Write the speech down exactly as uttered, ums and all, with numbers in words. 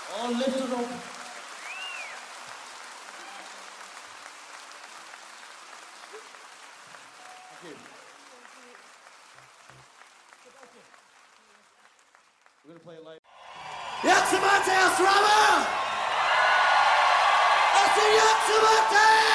All lift it up. Thank you. We're gonna play it live. Jak se máte, Ostrava? Asi jak se máte?